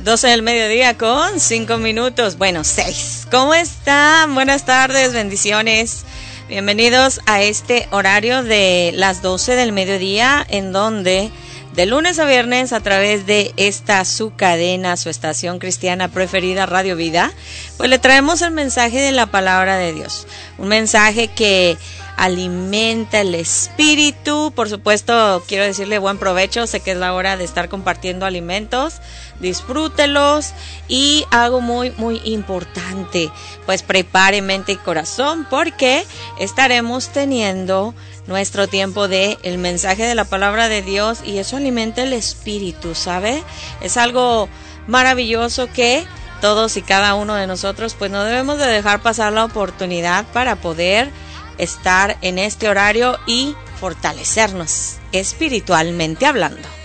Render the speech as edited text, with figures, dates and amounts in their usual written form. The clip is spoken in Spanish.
12 del mediodía con 5 minutos, bueno, 6. ¿Cómo están? Buenas tardes, bendiciones. Bienvenidos a este horario de las 12 del mediodía, en donde de lunes a viernes a través de esta su cadena, su estación cristiana preferida, Radio Vida, pues le traemos el mensaje de la palabra de Dios. Un mensaje que alimenta el espíritu. Por supuesto, quiero decirle buen provecho. Sé que es la hora de estar compartiendo alimentos. Disfrútelos. Y algo muy importante, pues prepare mente y corazón, porque estaremos teniendo nuestro tiempo de el mensaje de la palabra de Dios, y eso alimenta el espíritu, ¿sabe? Es algo maravilloso que todos y cada uno de nosotros pues no debemos de dejar pasar la oportunidad para poder estar en este horario y fortalecernos espiritualmente hablando.